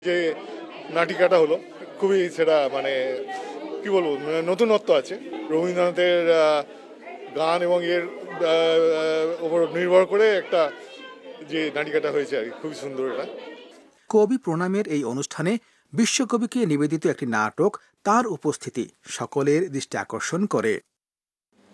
যে নাটিকাটা হলো খুবই সেটা মানে কি বলবো নতুনত্ব আছে। রবীন্দ্রনাথের গান এবং এর ওপর নির্ভর করে একটা যে নাটিকাটা হয়েছে আর কি, খুবই সুন্দর এটা। কবি প্রণামের এই অনুষ্ঠানে বিশ্বকবিকে নিবেদিত একটি নাটক তার উপস্থিতি সকলের দৃষ্টি আকর্ষণ করে।